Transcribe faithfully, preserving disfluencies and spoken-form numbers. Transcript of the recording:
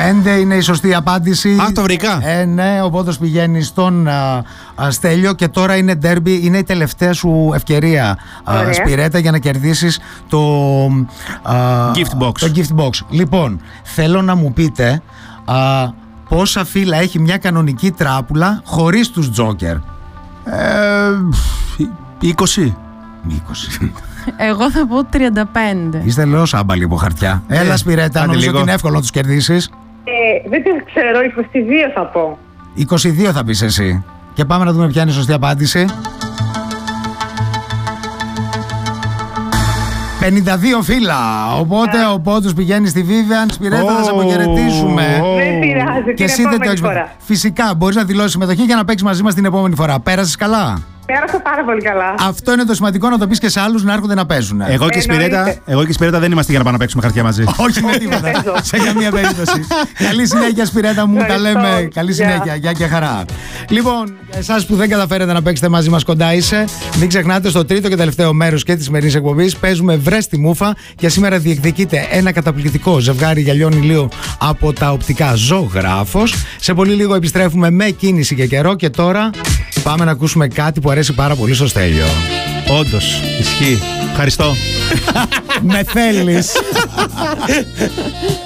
πέντε είναι η σωστή απάντηση. Α, το βρήκα. Ε, ναι, οπότε πηγαίνει στον α, α, Στέλιο και τώρα είναι ντέρμπι. Είναι η τελευταία σου ευκαιρία, α, Σπυρέτα, για να κερδίσεις το, α, gift box. το gift box. Λοιπόν, θέλω να μου πείτε α, πόσα φύλλα έχει μια κανονική τράπουλα χωρίς τους τζόκερ. Ε, είκοσι. είκοσι. Εγώ θα πω τριάντα πέντε. Είστε λέω άμπαλοι από χαρτιά. Ε, Έλα, Σπυρέτα, νομίζω ότι είναι εύκολο να τους κερδίσεις. Ε, δεν το ξέρω, είκοσι δύο θα πω. είκοσι δύο θα πεις εσύ. Και πάμε να δούμε ποια είναι η σωστή απάντηση. πενήντα δύο φύλλα. Οπότε yeah. ο Πόντος πηγαίνει στη Vivian. Σπυρέτα, oh, θα σε αποχαιρετήσουμε. Oh. Δεν πειράζει, και την επόμενη φορά. Φυσικά, μπορείς να δηλώσεις συμμετοχή για να παίξεις μαζί μας την επόμενη φορά. Πέρασες καλά? Πέρασα πάρα πολύ καλά. Αυτό είναι το σημαντικό, να το πεις και σε άλλους να έρχονται να παίζουν. Εγώ και η Σπυρέτα, εγώ και η Σπυρέτα δεν είμαστε για να πάμε να παίξουμε χαρτιά μαζί. Όχι με τίποτα. Σε καμία περίπτωση. Καλή συνέχεια, Σπυρέτα μου. Τα λέμε. Καλή συνέχεια. Γεια και χαρά. Λοιπόν, για εσάς που δεν καταφέρετε να παίξετε μαζί μας, κοντά είσαι. Μην ξεχνάτε, στο τρίτο και τελευταίο μέρος και της σημερινής εκπομπής παίζουμε Βρες τη Μούφα και σήμερα διεκδικείται ένα καταπληκτικό ζευγάρι γυαλιών ηλίου από τα οπτικά Ζωγράφος. Σε πολύ λίγο επιστρέφουμε με κίνηση και καιρό και τώρα πάμε να ακούσουμε κάτι που αρέσει πάρα πολύ στο Στέλιο. Όντως, ισχύει. Ευχαριστώ. Με θέλεις.